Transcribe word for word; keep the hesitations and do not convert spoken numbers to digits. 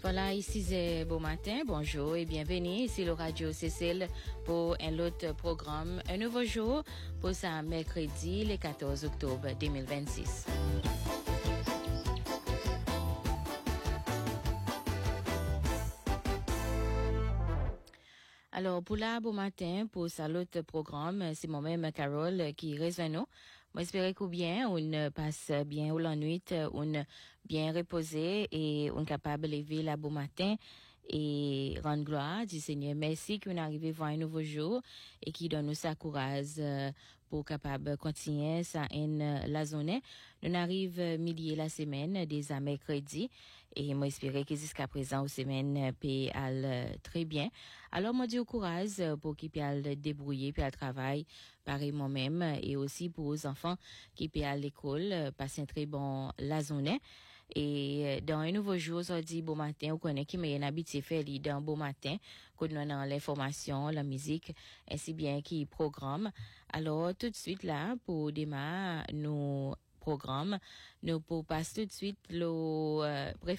Voilà, ici c'est Beau Matin, bonjour et bienvenue ici le Radio Cécile pour un autre programme, un nouveau jour pour ce mercredi le quatorze octobre deux mille vingt-six. Alors, pour là, Beau Matin, pour ça l'autre programme, c'est moi-même, Carole, qui résume nous. Moi, j'espère que bien, on passe bien ou la nuit, on bien reposé et on capable de lever la Beau Matin et rendre gloire du Seigneur. Merci qu'on arrive voir un nouveau jour et qui donne nous sa courage pour capable continuer ça en la zone. Nous arrive midi la semaine des à mercredi et moi espérer que jusqu'à présent aux semaines peut aller très bien. Alors moi dis au courage pour qu'ils puissent débrouiller puis à travail pareil moi-même et aussi pour aux enfants qui peuvent à l'école passer un très bon la zone. Et dans un nouveau jour, ça dit Beau Matin, on connaît qui m'a habitué faire dans Beau Matin, qu'on a dans l'information, la musique, ainsi bien qui programme. Alors, tout de suite là, pour démarrer nos programmes, nous pour passer tout de suite le euh,